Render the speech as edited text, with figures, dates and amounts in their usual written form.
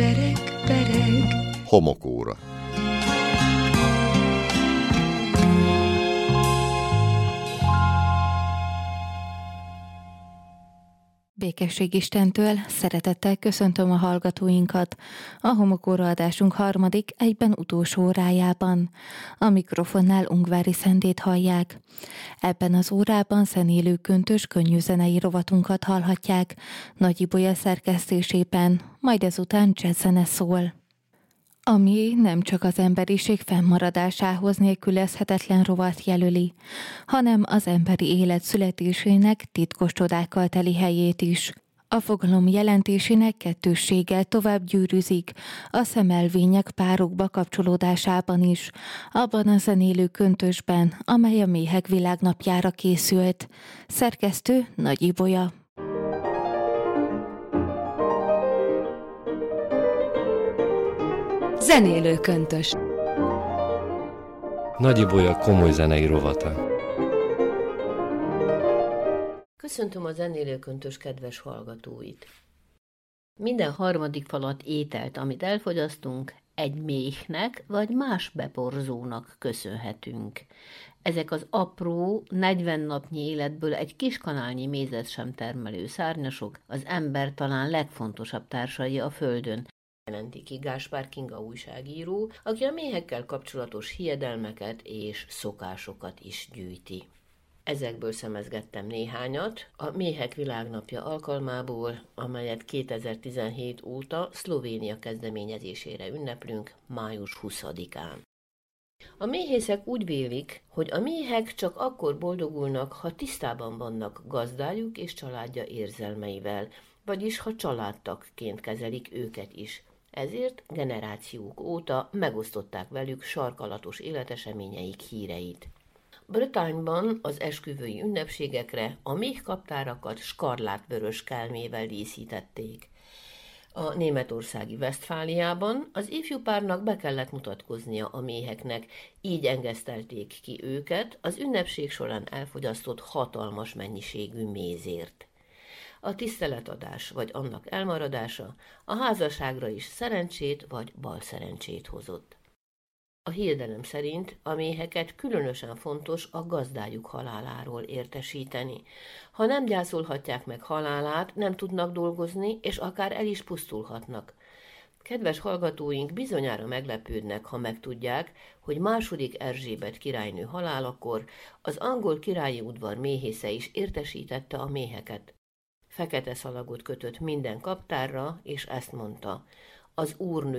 Pereg, pereg. Homokóra. Békesség Istentől, szeretettel köszöntöm a hallgatóinkat a Homokóra adásunk harmadik, egyben utolsó órájában. A mikrofonnál Ungvári Szendét hallják. Ebben az órában zenélő köntös könnyű zenei rovatunkat hallhatják, Nagy Ibolya szerkesztésében, majd ezután jazzzene szól. Ami nem csak az emberiség fennmaradásához nélkülözhetetlen rovat jelöli, hanem az emberi élet születésének titkos csodákkal teli helyét is. A fogalom jelentésének kettősséggel tovább gyűrűzik, a szemelvények párokba kapcsolódásában is, abban a zenélő köntösben, amely a Méhek Világnapjára készült. Szerkesztő Nagy Ibolya. Zenélő köntös. Nagy Ibolya komoly zenei rovata. Köszöntöm a zenélő köntös kedves hallgatóit. Minden harmadik falat ételt, amit elfogyasztunk, egy méhnek vagy más beporzónak köszönhetünk. Ezek az apró, 40 napnyi életből egy kis kanálnyi mézet sem termelő szárnyasok, az ember talán legfontosabb társai a Földön, jelenti ki Gáspár Kinga újságíró, aki a méhekkel kapcsolatos hiedelmeket és szokásokat is gyűjti. Ezekből szemezgettem néhányat a Méhek Világnapja alkalmából, amelyet 2017 óta Szlovénia kezdeményezésére ünneplünk május 20-án. A méhészek úgy vélik, hogy a méhek csak akkor boldogulnak, ha tisztában vannak gazdájuk és családja érzelmeivel, vagyis ha családtagként kezelik őket is. Ezért generációk óta megosztották velük sarkalatos életeseményeik híreit. Bretagne-ban az esküvői ünnepségekre a méhkaptárakat skarlátvörös kelmével díszítették. A németországi Westfáliában az ifjú párnak be kellett mutatkoznia a méheknek, így engesztelték ki őket az ünnepség során elfogyasztott hatalmas mennyiségű mézért. A tiszteletadás vagy annak elmaradása a házasságra is szerencsét vagy balszerencsét hozott. A hiedelem szerint a méheket különösen fontos a gazdájuk haláláról értesíteni. Ha nem gyászolhatják meg halálát, nem tudnak dolgozni, és akár el is pusztulhatnak. Kedves hallgatóink bizonyára meglepődnek, ha megtudják, hogy II. Erzsébet királynő halálakor az angol királyi udvar méhésze is értesítette a méheket. Fekete szalagot kötött minden kaptárra, és ezt mondta: az úrnő